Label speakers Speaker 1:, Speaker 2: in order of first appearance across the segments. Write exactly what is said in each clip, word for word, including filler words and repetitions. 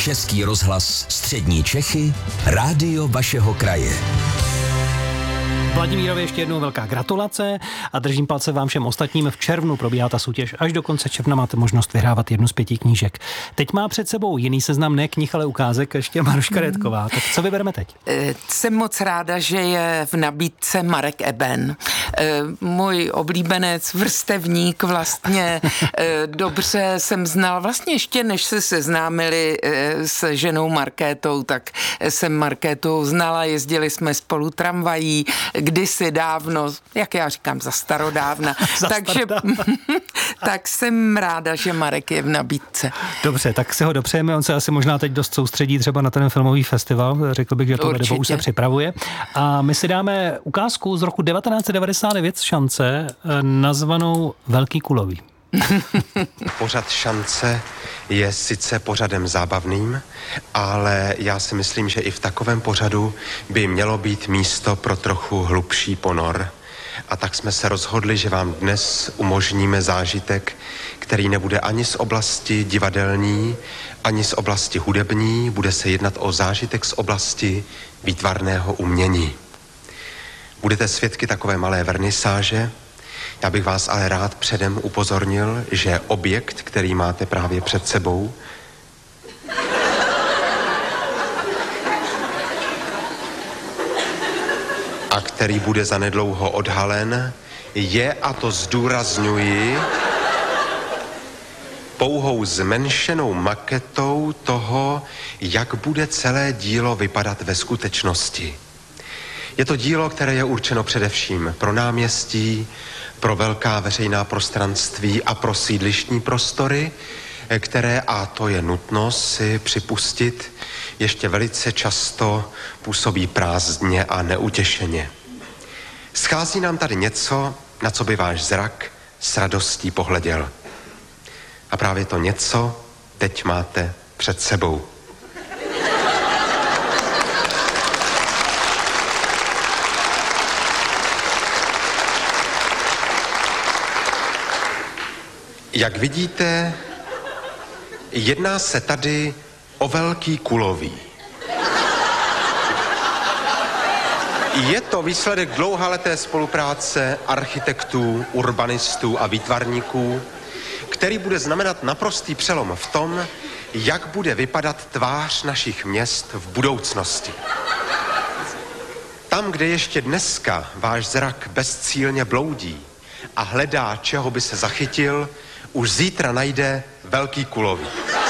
Speaker 1: Český rozhlas Střední Čechy, rádio vašeho kraje.
Speaker 2: Vladimírovi ještě jednou velká gratulace a držím palce vám všem ostatním. V červnu probíhá ta soutěž. Až do konce června máte možnost vyhrávat jednu z pěti knížek. Teď má před sebou jiný seznam ne knih, ale ukázek ještě Maruška Redková. Tak co vybereme teď?
Speaker 3: Jsem moc ráda, že je v nabídce Marek Eben. Můj oblíbenec, vrstevník, vlastně dobře jsem znal, vlastně ještě než se seznámili s ženou Markétou, tak jsem Markétu znala, jezdili jsme spolu tramvají, kdysi dávno, jak já říkám, za starodávna.
Speaker 2: za
Speaker 3: Takže
Speaker 2: starodávna.
Speaker 3: tak jsem ráda, že Marek je v nabídce.
Speaker 2: Dobře, tak si ho dopřejeme, on se asi možná teď dost soustředí třeba na ten filmový festival, řekl bych, že to vede, už se připravuje. A my si dáme ukázku z roku devatenáct set devadesát devět z Šance, nazvanou Velký kulový.
Speaker 4: Pořad Šance je sice pořadem zábavným, ale já si myslím, že i v takovém pořadu by mělo být místo pro trochu hlubší ponor. A tak jsme se rozhodli, že vám dnes umožníme zážitek, který nebude ani z oblasti divadelní, ani z oblasti hudební. Bude se jednat o zážitek z oblasti výtvarného umění. Budete svědky takové malé vernisáže. Já bych vás ale rád předem upozornil, že objekt, který máte právě před sebou, a který bude zanedlouho odhalen, je, a to zdůrazňuji, pouhou zmenšenou maketou toho, jak bude celé dílo vypadat ve skutečnosti. Je to dílo, které je určeno především pro náměstí, pro velká veřejná prostranství a pro sídlištní prostory, které, a to je nutno si připustit, ještě velice často působí prázdně a neutěšeně. Schází nám tady něco, na co by váš zrak s radostí pohleděl. A právě to něco teď máte před sebou. Jak vidíte, jedná se tady o Velký kulový. Je to výsledek dlouhaleté spolupráce architektů, urbanistů a výtvarníků, který bude znamenat naprostý přelom v tom, jak bude vypadat tvář našich měst v budoucnosti. Tam, kde ještě dneska váš zrak bezcílně bloudí a hledá, čeho by se zachytil, už zítra najde Velký kulový.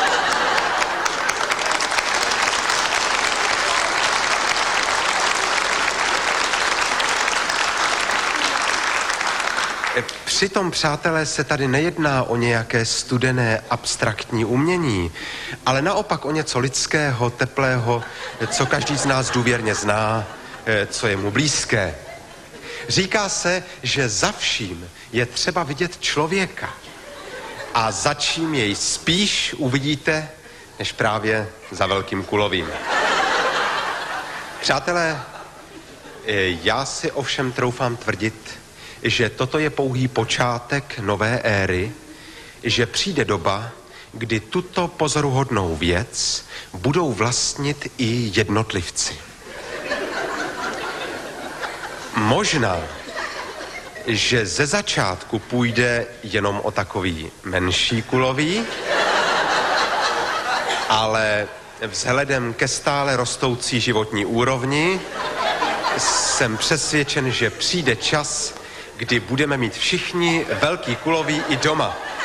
Speaker 4: Přitom, přátelé, se tady nejedná o nějaké studené abstraktní umění, ale naopak o něco lidského, teplého, co každý z nás důvěrně zná, co je mu blízké. Říká se, že za vším je třeba vidět člověka. A za čím jej spíš uvidíte, než právě za Velkým kulovým. Přátelé, já si ovšem troufám tvrdit, že toto je pouhý počátek nové éry, že přijde doba, kdy tuto pozoruhodnou věc budou vlastnit i jednotlivci. Možná, že ze začátku půjde jenom o takový menší kulový, ale vzhledem ke stále rostoucí životní úrovni jsem přesvědčen, že přijde čas, kdy budeme mít všichni Velký kulový i doma.